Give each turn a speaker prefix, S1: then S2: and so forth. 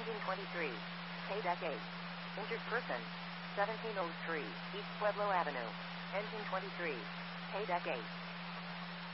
S1: Engine 23. Paydeck 8. Injured person. 1703 East Pueblo Avenue. Engine 23. Paydeck 8.